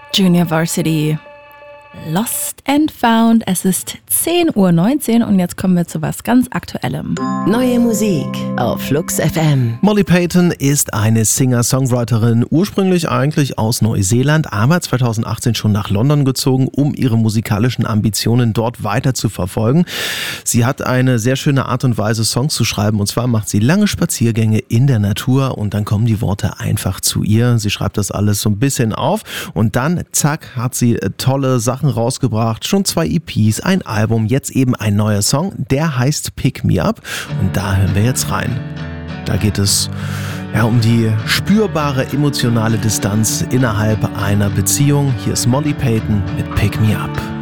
Junior Varsity. Lost and Found. Es ist 10:19 Uhr und jetzt kommen wir zu was ganz Aktuellem. Neue Musik auf Flux FM. Molly Payton ist eine Singer-Songwriterin, ursprünglich eigentlich aus Neuseeland, aber 2018 schon nach London gezogen, um ihre musikalischen Ambitionen dort weiter zu verfolgen. Sie hat eine sehr schöne Art und Weise, Songs zu schreiben, und zwar macht sie lange Spaziergänge in der Natur und dann kommen die Worte einfach zu ihr. Sie schreibt das alles so ein bisschen auf und dann, zack, hat sie tolle Sachen rausgebracht, schon 2 EPs, ein Album, jetzt eben ein neuer Song, der heißt Pick Me Up und da hören wir jetzt rein. Da geht es um die spürbare emotionale Distanz innerhalb einer Beziehung. Hier ist Molly Payton mit Pick Me Up.